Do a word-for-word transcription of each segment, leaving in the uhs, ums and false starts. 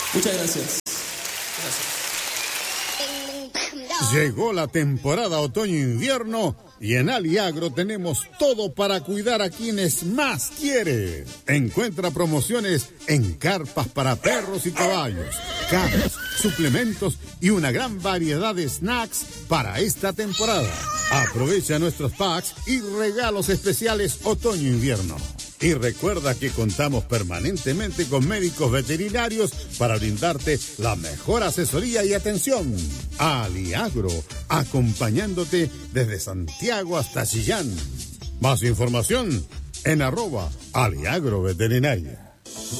Muchas gracias. Gracias. Llegó la temporada otoño-invierno y en Aliagro tenemos todo para cuidar a quienes más quiere. Encuentra promociones en carpas para perros y caballos, camas, suplementos y una gran variedad de snacks para esta temporada. Aprovecha nuestros packs y regalos especiales otoño-invierno. Y recuerda que contamos permanentemente con médicos veterinarios para brindarte la mejor asesoría y atención. Aliagro, acompañándote desde Santiago hasta Chillán. Más información en arroba Aliagro Veterinaria.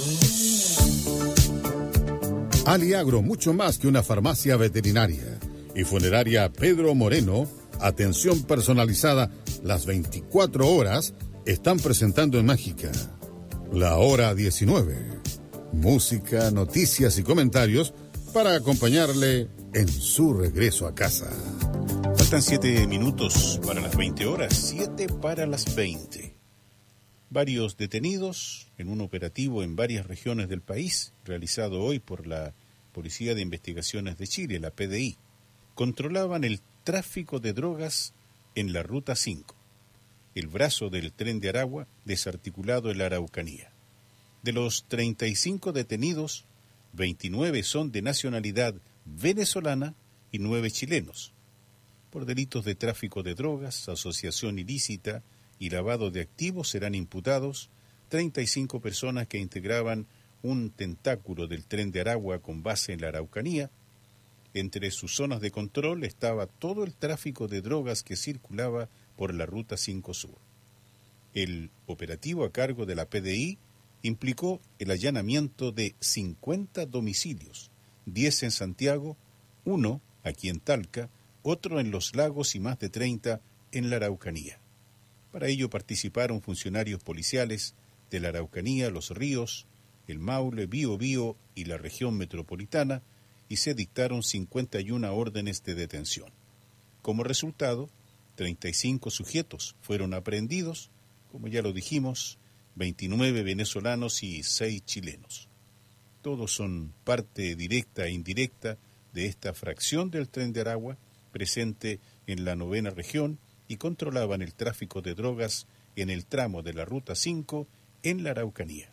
Aliagro, mucho más que una farmacia veterinaria. Y funeraria Pedro Moreno, atención personalizada las veinticuatro horas, están presentando en Mágica la hora diecinueve. Música, noticias y comentarios para acompañarle en su regreso a casa. Faltan siete minutos para las veinte horas, siete para las veinte. Varios detenidos en un operativo en varias regiones del país, realizado hoy por la Policía de Investigaciones de Chile, la P D I, controlaban el tráfico de drogas en la Ruta cinco. El brazo del Tren de Aragua desarticulado en la Araucanía. De los treinta y cinco detenidos, veintinueve son de nacionalidad venezolana y nueve chilenos. Por delitos de tráfico de drogas, asociación ilícita y lavado de activos serán imputados treinta y cinco personas que integraban un tentáculo del Tren de Aragua con base en la Araucanía. Entre sus zonas de control estaba todo el tráfico de drogas que circulaba por la Ruta cinco Sur. El operativo a cargo de la P D I implicó el allanamiento de cincuenta domicilios, diez en Santiago, uno aquí en Talca, otro en Los Lagos y más de treinta en la Araucanía. Para ello participaron funcionarios policiales de la Araucanía, Los Ríos, el Maule, Biobío y la región metropolitana, y se dictaron cincuenta y una órdenes de detención. Como resultado, treinta y cinco sujetos fueron aprehendidos, como ya lo dijimos, veintinueve venezolanos y seis chilenos. Todos son parte directa e indirecta de esta fracción del Tren de Aragua, presente en la novena región, y controlaban el tráfico de drogas en el tramo de la Ruta cinco en la Araucanía.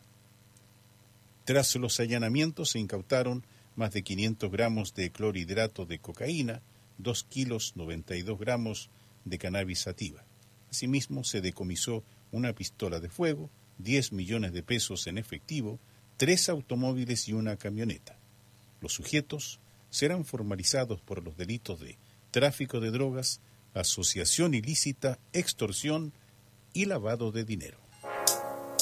Tras los allanamientos se incautaron más de quinientos gramos de clorhidrato de cocaína, dos kilos noventa y dos gramos de cannabis sativa. Asimismo, se decomisó una pistola de fuego, diez millones de pesos en efectivo, tres automóviles y una camioneta. Los sujetos serán formalizados por los delitos de tráfico de drogas, asociación ilícita, extorsión y lavado de dinero.